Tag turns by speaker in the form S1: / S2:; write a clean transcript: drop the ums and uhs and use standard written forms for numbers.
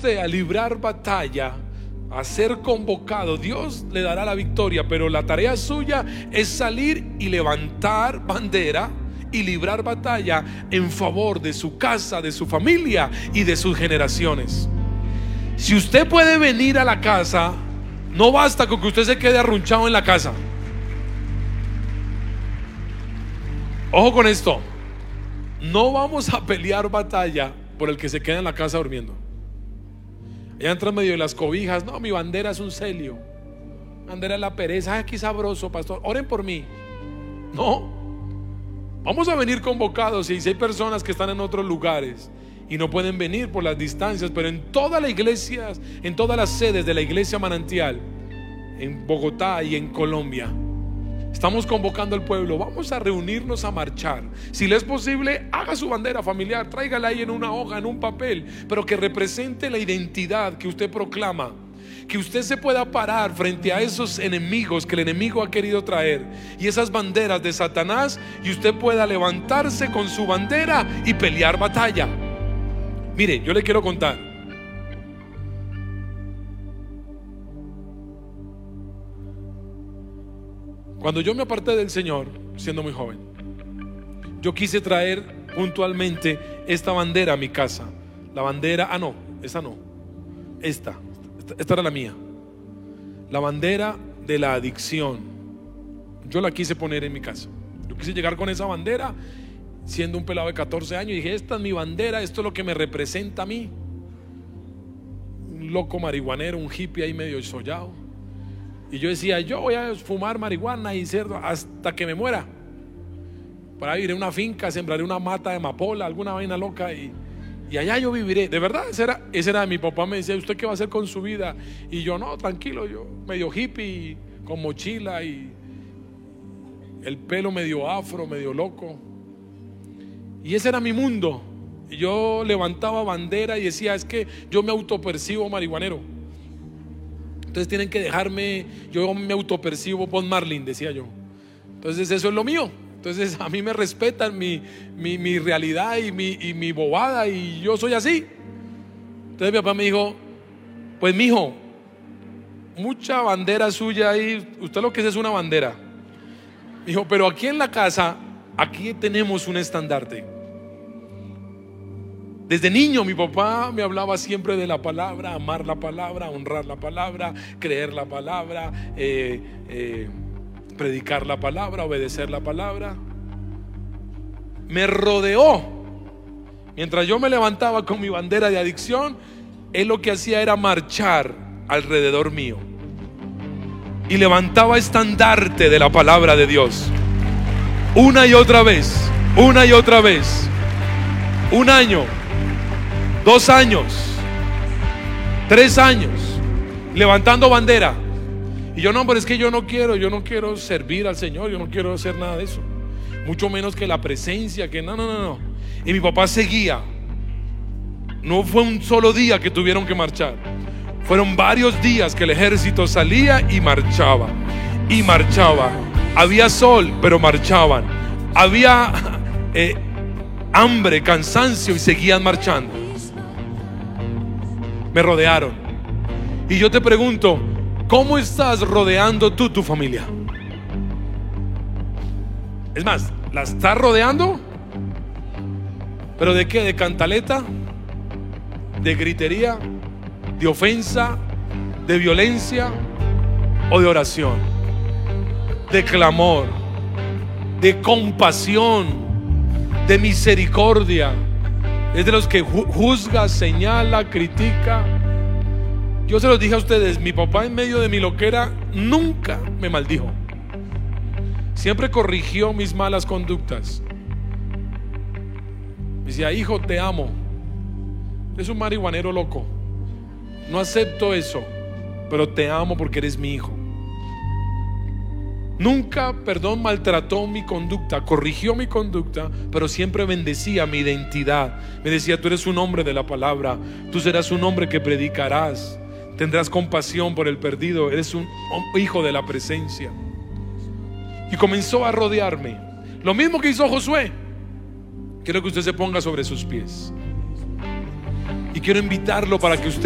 S1: usted a librar batalla, a ser convocado, Dios le dará la victoria, pero la tarea suya es salir y levantar bandera y librar batalla en favor de su casa, de su familia y de sus generaciones. Si usted puede venir a la casa, no basta con que usted se quede arrunchado en la casa. Ojo con esto, no vamos a pelear batalla por el que se queda en la casa durmiendo. Allá entra en medio de las cobijas: no, mi bandera es un celio, bandera es la pereza. Ay, qué sabroso, pastor, oren por mí. No, vamos a venir convocados. Y si hay personas que están en otros lugares y no pueden venir por las distancias, pero en todas las iglesias, en todas las sedes de la iglesia Manantial, en Bogotá y en Colombia, estamos convocando al pueblo. Vamos a reunirnos a marchar. Si le es posible, haga su bandera familiar, tráigala ahí en una hoja, en un papel, pero que represente la identidad que usted proclama. Que usted se pueda parar frente a esos enemigos que el enemigo ha querido traer, y esas banderas de Satanás, y usted pueda levantarse con su bandera y pelear batalla. Mire, yo le quiero contar. Cuando yo me aparté del Señor, siendo muy joven, yo quise traer puntualmente esta bandera a mi casa. La bandera, no, esa no, esta era la mía. La bandera de la adicción. Yo la quise poner en mi casa. Yo quise llegar con esa bandera siendo un pelado de 14 años y dije: esta es mi bandera, esto es lo que me representa a mí. Un loco marihuanero, un hippie ahí medio sollado. Y yo decía: yo voy a fumar marihuana y cerdo hasta que me muera. Para vivir en una finca, sembraré una mata de amapola, alguna vaina loca, y allá yo viviré. De verdad, ese era mi papá. Me decía: ¿usted qué va a hacer con su vida? Y yo: no, tranquilo, yo medio hippie, con mochila y el pelo medio afro, medio loco. Y ese era mi mundo. Y yo levantaba bandera y decía: es que yo me autopercibo marihuanero, entonces tienen que dejarme, yo me autopercibo Bob Marley, decía yo. Entonces eso es lo mío. Entonces a mí me respetan mi realidad y mi bobada, y yo soy así. Entonces mi papá me dijo: pues mijo, mucha bandera suya ahí, usted lo que es una bandera. Me dijo: pero aquí en la casa, aquí tenemos un estandarte. Desde niño mi papá me hablaba siempre de la palabra, amar la palabra, honrar la palabra, creer la palabra, predicar la palabra, obedecer la palabra. Me rodeó. Mientras yo me levantaba con mi bandera de adicción, él lo que hacía era marchar alrededor mío y levantaba estandarte de la palabra de Dios. Una y otra vez, una y otra vez. 1 año, 2 años, 3 años, levantando bandera. Y yo: no, pero es que yo no quiero servir al Señor, yo no quiero hacer nada de eso, mucho menos que la presencia, que no. Y mi papá seguía. No fue un solo día que tuvieron que marchar, fueron varios días que el ejército salía y marchaba. Y marchaba. Había sol, pero marchaban. Había hambre, cansancio, y seguían marchando. Me rodearon. Y yo te pregunto: ¿cómo estás rodeando tú tu familia? Es más, ¿la estás rodeando? ¿Pero de qué? ¿De cantaleta? ¿De gritería? ¿De ofensa? ¿De violencia? ¿O de oración? ¿De clamor? ¿De compasión? ¿De misericordia? Es de los que juzga, señala, critica. Yo se los dije a ustedes: mi papá en medio de mi loquera nunca me maldijo, siempre corrigió mis malas conductas. Me decía: hijo, te amo, eres un marihuanero loco, no acepto eso, pero te amo porque eres mi hijo. Nunca, maltrató mi conducta, corrigió mi conducta, pero siempre bendecía mi identidad. Me decía: tú eres un hombre de la palabra, tú serás un hombre que predicarás, tendrás compasión por el perdido, eres un hijo de la presencia. Y comenzó a rodearme. Lo mismo que hizo Josué. Quiero que usted se ponga sobre sus pies y quiero invitarlo para que usted